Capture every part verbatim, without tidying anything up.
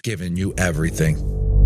giving you everything.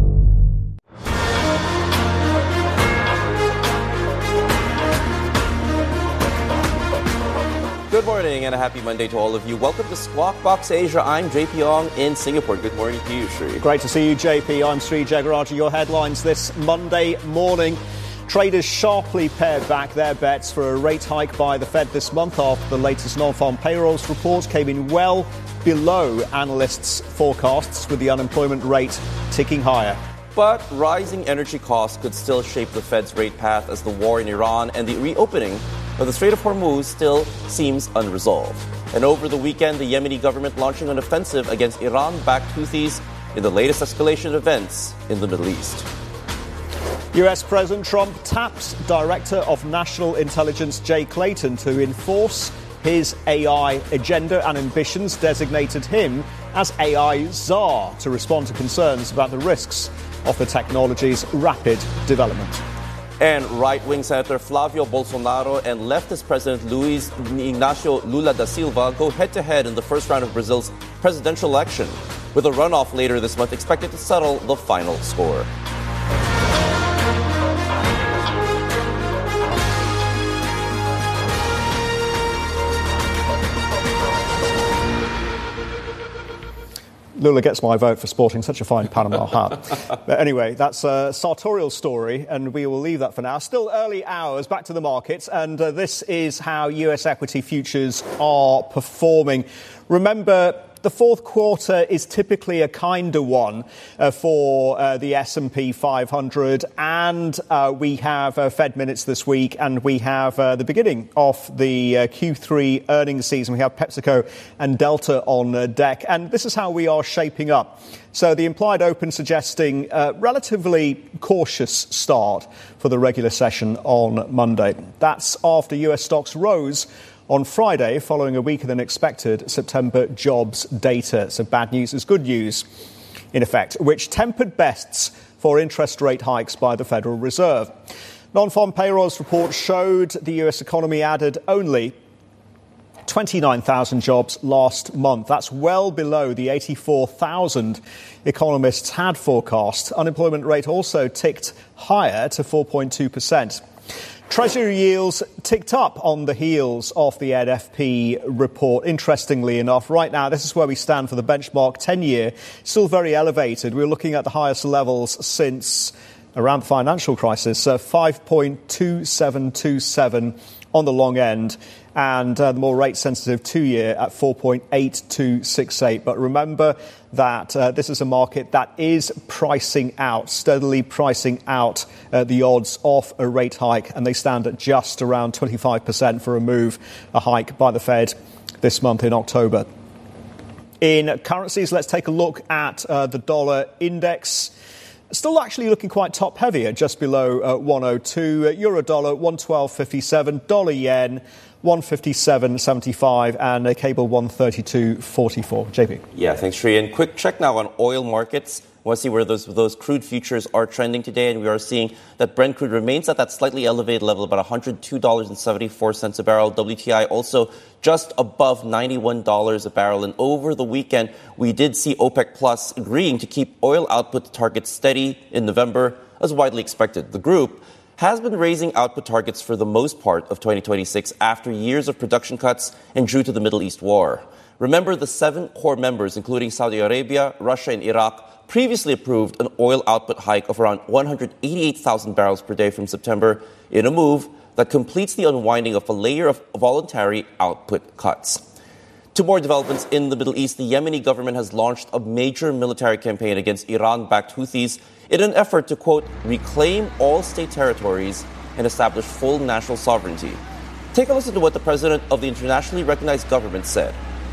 Good morning and a happy Monday to all of you. Welcome to Squawk Box Asia. I'm J P Ong in Singapore. Good morning to you, Sri. Great to see you, J P. I'm Sri Jagaraja. Your headlines this Monday morning. Traders sharply pared back their bets for a rate hike by the Fed this month after the latest non-farm payrolls report came in well below analysts' forecasts, with the unemployment rate ticking higher. But rising energy costs could still shape the Fed's rate path as the war in Iran and the reopening of the Strait of Hormuz still seems unresolved. And over the weekend, the Yemeni government launching an offensive against Iran-backed Houthis in the latest escalation of events in the Middle East. U S President Trump taps Director of National Intelligence Jay Clayton to enforce his A I agenda and ambitions, designated him as A I czar to respond to concerns about the risks of the technology's rapid development. And right-wing Senator Flavio Bolsonaro and leftist President Luiz Ignacio Lula da Silva go head-to-head in the first round of Brazil's presidential election, with a runoff later this month expected to settle the final score. Lula gets my vote for sporting such a fine Panama hat. But anyway, that's a sartorial story, and we will leave that for now. Still early hours, back to the markets, and uh, this is how U S equity futures are performing. Remember, the fourth quarter is typically a kinder one uh, for uh, the S and P five hundred, and uh, we have uh, Fed minutes this week, and we have uh, the beginning of the uh, Q three earnings season. We have PepsiCo and Delta on uh, deck, and this is how we are shaping up. So the implied open suggesting a relatively cautious start for the regular session on Monday. That's after U S stocks rose on Friday, following a weaker than expected September jobs data. So bad news is good news, in effect, which tempered bests for interest rate hikes by the Federal Reserve. Non-farm payrolls report showed the U S economy added only twenty-nine thousand jobs last month. That's well below the eighty-four thousand economists had forecast. Unemployment rate also ticked higher to four point two percent. Treasury yields ticked up on the heels of the N F P report, interestingly enough. Right now, this is where we stand for the benchmark ten-year, still very elevated. We're looking at the highest levels since around the financial crisis, uh, five point two seven two seven on the long end, and uh, the more rate-sensitive two-year at four point eight two six eight. But remember that uh, this is a market that is pricing out, steadily pricing out uh, the odds of a rate hike, and they stand at just around twenty-five percent for a move, a hike by the Fed this month in October. In currencies, let's take a look at uh, the dollar index. Still actually looking quite top-heavy at just below uh, one oh two. Uh, Euro dollar, one twelve fifty-seven. Dollar yen, one fifty-seven seventy-five. And uh, cable, one thirty-two forty-four. J P. Yeah, thanks, Sri. And quick check now on oil markets. I want to see where those those crude futures are trending today. And we are seeing that Brent crude remains at that slightly elevated level, about one hundred two dollars and seventy-four cents a barrel. W T I also just above ninety-one dollars a barrel. And over the weekend, we did see OPEC Plus agreeing to keep oil output targets steady in November, as widely expected. The group has been raising output targets for the most part of twenty twenty-six after years of production cuts and due to the Middle East war. Remember, the seven core members, including Saudi Arabia, Russia, and Iraq, previously approved an oil output hike of around one hundred eighty-eight thousand barrels per day from September in a move that completes the unwinding of a layer of voluntary output cuts. To more developments in the Middle East, the Yemeni government has launched a major military campaign against Iran-backed Houthis in an effort to, quote, reclaim all state territories and establish full national sovereignty. Take a listen to what the president of the internationally recognized government said.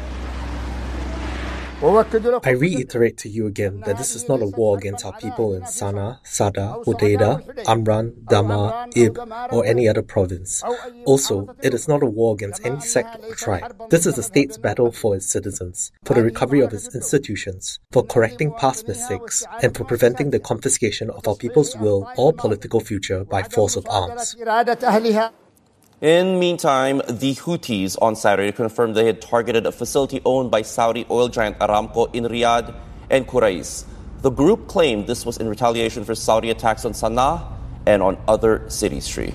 I reiterate to you again that this is not a war against our people in Sana'a, Sada, Hodeidah, Amran, Dama, Ib, or any other province. Also, it is not a war against any sect or tribe. This is the state's battle for its citizens, for the recovery of its institutions, for correcting past mistakes, and for preventing the confiscation of our people's will or political future by force of arms. In the meantime, the Houthis on Saturday confirmed they had targeted a facility owned by Saudi oil giant Aramco in Riyadh and Kurais. The group claimed this was in retaliation for Saudi attacks on Sana'a and on other cities. Sri.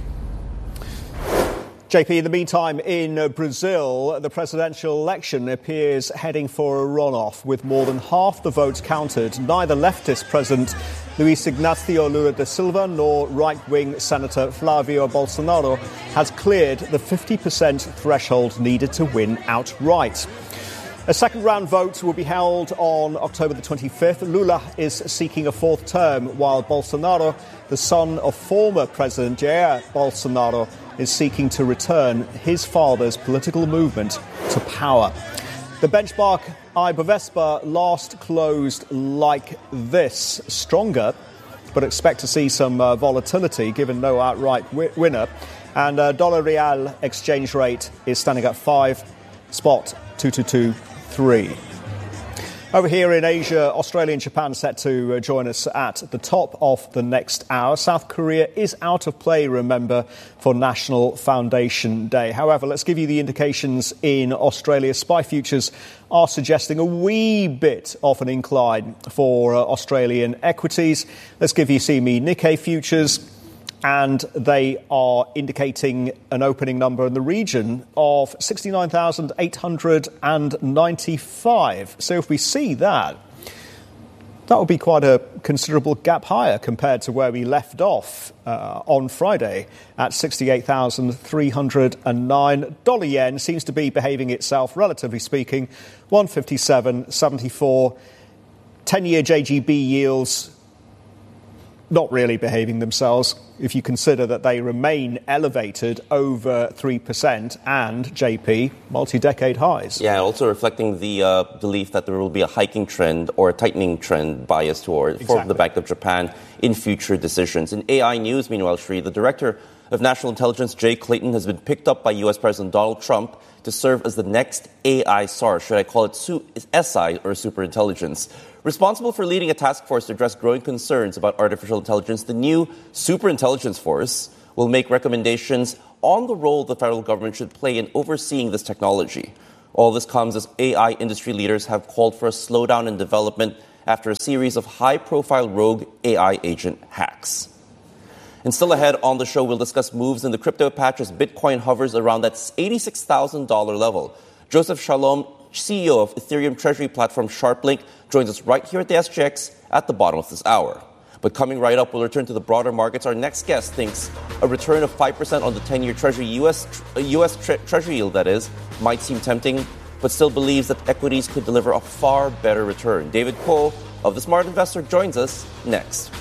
J P, in the meantime, in Brazil, the presidential election appears heading for a runoff with more than half the votes counted. Neither leftist President Luiz Ignacio Lula da Silva nor right-wing Senator Flavio Bolsonaro has cleared the fifty percent threshold needed to win outright. A second-round vote will be held on October the twenty-fifth. Lula is seeking a fourth term, while Bolsonaro, the son of former President Jair Bolsonaro, is seeking to return his father's political movement to power. The benchmark Ibovespa last closed like this, stronger, but expect to see some uh, volatility given no outright wi- winner. And uh, dollar real exchange rate is standing at five spot two two two three. Over here in Asia, Australia and Japan set to uh, join us at the top of the next hour. South Korea is out of play, remember, for National Foundation Day. However, let's give you the indications in Australia. SPI futures are suggesting a wee bit of an incline for uh, Australian equities. Let's give you C M E Nikkei futures. And they are indicating an opening number in the region of sixty-nine thousand eight hundred ninety-five. So if we see that, that would be quite a considerable gap higher compared to where we left off uh, on Friday at sixty-eight thousand three hundred nine. Dollar yen seems to be behaving itself, relatively speaking, one fifty-seven seventy-four. ten-year J G B yields not really behaving themselves if you consider that they remain elevated over three percent and, J P, multi-decade highs. Yeah, also reflecting the uh, belief that there will be a hiking trend or a tightening trend bias toward exactly. for the Bank of Japan in future decisions. In A I news, meanwhile, Sri, the director of National Intelligence, Jay Clayton, has been picked up by U S President Donald Trump to serve as the next A I SAR. Should I call it su- S I or superintelligence? Responsible for leading a task force to address growing concerns about artificial intelligence, the new Superintelligence Force will make recommendations on the role the federal government should play in overseeing this technology. All this comes as A I industry leaders have called for a slowdown in development after a series of high-profile rogue A I agent hacks. And still ahead on the show, we'll discuss moves in the crypto patch as Bitcoin hovers around that eighty-six thousand dollars level. Joseph Shalom, C E O of Ethereum treasury platform SharpLink, joins us right here at the S G X at the bottom of this hour. But coming right up, we'll return to the broader markets. Our next guest thinks a return of five percent on the ten-year treasury, U S, U S tre- treasury yield, that is, might seem tempting, but still believes that equities could deliver a far better return. David Koh of The Smart Investor joins us next.